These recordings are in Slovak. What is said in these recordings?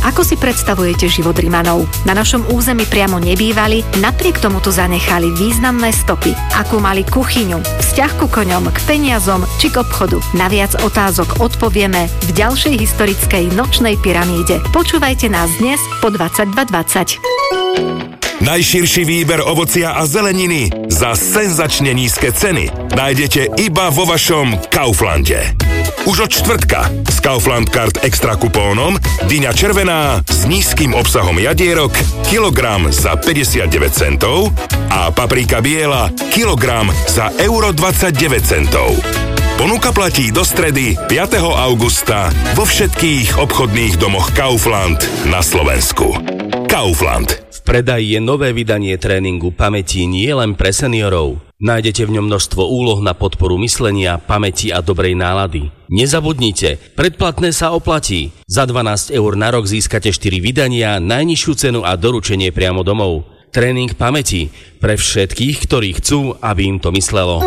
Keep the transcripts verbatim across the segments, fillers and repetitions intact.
Ako si predstavujete život Rimanov? Na našom území priamo nebývali, napriek tomu tu zanechali významné stopy. Akú mali kuchyňu, vzťah ku koňom, k peniazom či k obchodu. Na viac otázok odpovieme v ďalšej historickej nočnej pyramíde. Počúvajte nás dnes po dvadsaťdva dvadsať. Najširší výber ovocia a zeleniny za senzačne nízke ceny nájdete iba vo vašom Kauflande. Už od štvrtka s Kaufland Card Extra kupónom dyňa červená s nízkym obsahom jadierok kilogram za päťdesiatdeväť centov a paprika biela kilogram za euro dvadsaťdeväť centov. Ponuka platí do stredy piateho augusta vo všetkých obchodných domoch Kaufland na Slovensku. Kaufland. V predaji je nové vydanie tréningu pamäti nie len pre seniorov. Nájdete v ňom množstvo úloh na podporu myslenia, pamäti a dobrej nálady. Nezabudnite, predplatné sa oplatí. Za dvanásť eur na rok získate štyri vydania, najnižšiu cenu a doručenie priamo domov. Tréning pamäti pre všetkých, ktorí chcú, aby im to myslelo.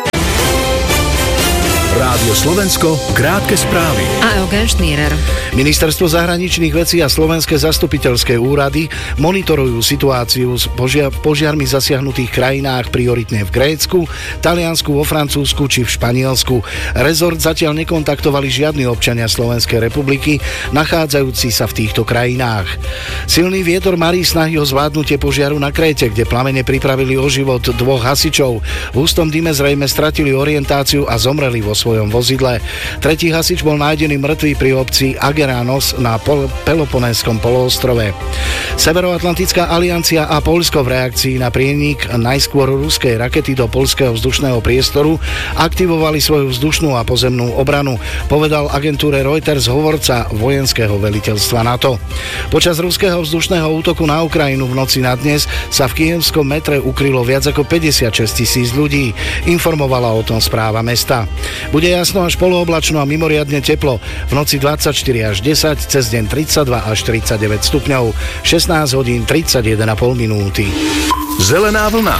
Rádio Slovensko, krátke správy. A Eugen Šnírer. Ministerstvo zahraničných vecí a slovenské zastupiteľské úrady monitorujú situáciu s požia- požiarmi zasiahnutých krajinách, prioritne v Grécku, Taliansku, vo Francúzsku či v Španielsku. Rezort zatiaľ nekontaktovali žiadni občania Slovenskej republiky, nachádzajúci sa v týchto krajinách. Silný vietor marí snahy o zvládnutie požiaru na Kréte, kde plamene pripravili o život dvoch hasičov. V hustom dime zrejme stratili orientáciu a zomreli vo svojom vozidle. Tretí hasič bol nájdený mŕtvý pri obci Ageranos na Pol- Peloponéskom poloostrove. Severoatlantická aliancia a Poľsko v reakcii na prienik najskôr ruskej rakety do poľského vzdušného priestoru aktivovali svoju vzdušnú a pozemnú obranu, povedal agentúre Reuters hovorca vojenského veliteľstva NATO. Počas ruského vzdušného útoku na Ukrajinu v noci na dnes sa v kyjevskom metre ukrylo viac ako päťdesiatšesť tisíc ľudí, informovala o tom správa mesta. Bude jasno až polooblačno a mimoriadne teplo. V noci dvadsaťštyri až desať, cez deň tridsaťdva až tridsaťdeväť stupňov, šestnásť hodín tridsaťjeden a pol minúty. Zelená vlna.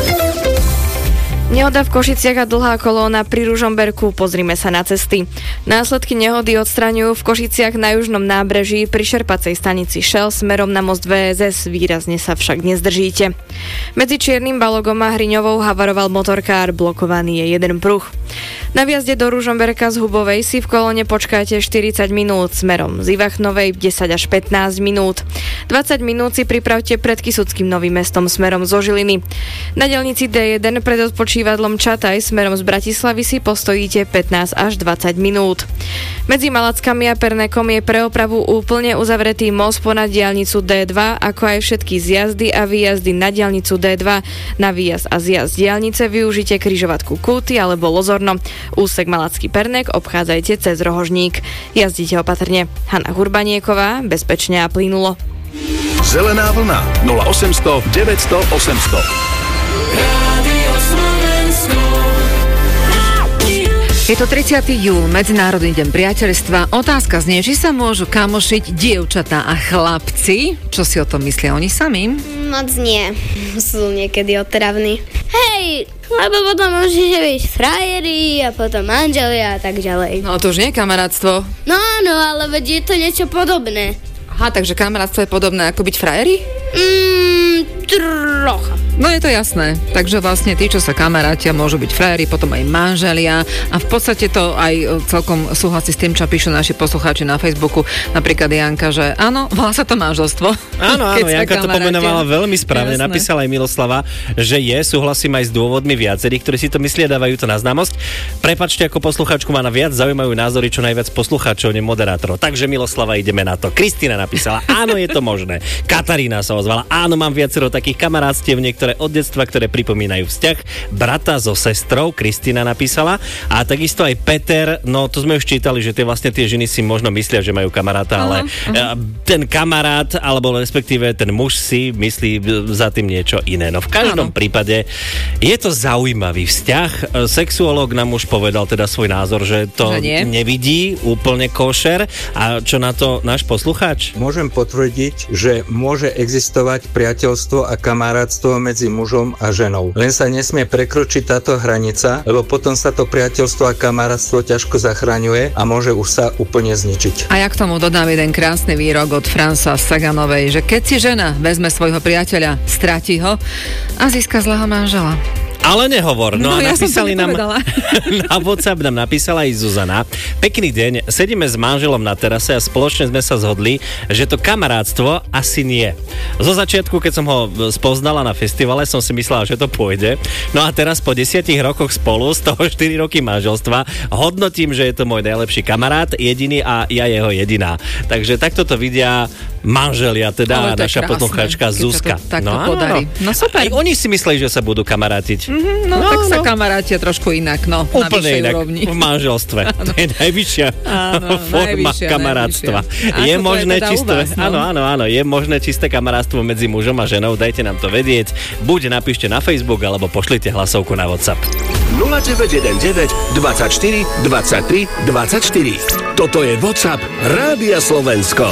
Nehoda v Košiciach a dlhá kolóna pri Ružomberku. Pozrime sa na cesty. Následky nehody odstraňujú v Košiciach na južnom nábreží pri čerpacej stanici Shell smerom na most vé es es. Výrazne sa však nezdržíte. Medzi Čiernym Balogom a Hriňovou havaroval motorkár, blokovaný je jeden pruh. Na vjazde do Ružomberka z Hubovej si v kolóne počkáte štyridsať minút, smerom z Ivachnovej desať až pätnásť minút. dvadsať minút si pripravte pred Kysuckým Novým Mestom smerom zo Žiliny. Na diaľnici dé jeden pred odpočívadlom Čataj smerom z Bratislavy si postojíte pätnásť až dvadsať minút. Medzi Malackami a Pernekom je pre opravu úplne uzavretý most ponad diaľnicu dé dva, ako aj všetky zjazdy a výjazdy na diaľnicu dé dva. Na výjazd a zjazd diaľnice využite križovatku Kúty alebo Lozorno. Úsek Malacký Pernek obchádzajte cez Rohožník. Jazdite opatrne. Hanna Hurbanieková, bezpečne a plynulo. Zelená vlna nula osemsto deväťsto osemsto. Je to tridsiateho júla, Medzinárodný deň priateľstva. Otázka znie, či sa môžu kamošiť dievčatá a chlapci. Čo si o tom myslia oni sami? Moc nie. Sú niekedy otravní. Hej, lebo potom môžete byť frajeri a potom manželia a tak ďalej. No to už nie je kamarátstvo. No áno, ale veď je to niečo podobné. Aha, takže kamarátstvo je podobné ako byť frajeri? Mmm, trocha. No je to jasné. Takže vlastne tí, čo sa kamarátia, môžu byť frajeri, potom aj manželia a v podstate to aj celkom súhlasí s tým, čo píšu naši poslucháči na Facebooku. Napríklad Janka, že áno, volá sa to manželstvo. Áno, áno, Janka to pomenovala veľmi správne. Jasné. Napísala aj Miloslava, že je, súhlasím aj s dôvodmi viacerých, ktorí si to myslia, dávajú to na známosť. Prepačte, ako poslucháčku ma na viac zaujímajú názory čo najviac poslucháčov, ne moderátorov. Takže Miloslava, ideme na to. Kristína napísala, áno, je to možné. Katarína sa ozvala, áno, mám viacero takých kamarátstiev, niektoré od detstva, ktoré pripomínajú vzťah brata so sestrou, Kristína napísala. A takisto aj Peter, no to sme už čítali, že tie vlastne tie ženy si možno myslia, že majú kamaráta, ale uh-huh. ten kamarát, alebo respektíve ten muž si myslí za tým niečo iné. No v každom uh-huh. prípade je to zaujímavý vzťah. Sexuológ nám už povedal teda svoj názor, že to že nevidí úplne košer. A čo na to náš poslucháč? Môžem potvrdiť, že môže existovať priateľstvo a kamarátstvo medzi medzi mužom a ženou. Len sa nesmie prekročiť táto hranica, lebo potom sa to priateľstvo a kamarátstvo ťažko zachraňuje a môže už sa úplne zničiť. A ja k tomu dodám jeden krásny výrok od Franca Saganovej, že keď si žena vezme svojho priateľa, stratí ho a získa zlého manžela. Ale nehovor. No, no a ja napísali nám na WhatsApp nám napísala aj Zuzana. Pekný deň, sedíme s manželom na terase a spoločne sme sa zhodli, že to kamarátstvo asi nie. Zo začiatku, keď som ho spoznala na festivale, som si myslela, že to pôjde. No a teraz po desiatich rokoch spolu, z toho štyri roky manželstva, hodnotím, že je to môj najlepší kamarát, jediný a ja jeho jediná. Takže takto to vidia manželia, teda naša poslucháčka Zuzka. Tak no, to podarí. No super. Aj oni si mysleli, že sa budú kamarátiť. Mm-hmm, no, no tak no. sa kamarátia trošku inak, no. Úplne inak. Úrovni. V manželstve. To je najvyššia áno, forma najvyššia, kamarátstva. Najvyššia. Je možné je teda čisté, vás, no? áno, áno, áno, je možné čisté kamarátstvo medzi mužom a ženou. Dajte nám to vedieť. Buď napíšte na Facebook, alebo pošlite hlasovku na WhatsApp. nula deväť jeden deväť dvadsaťštyri dvadsaťtri dvadsaťštyri. Toto je WhatsApp Rádia Slovensko.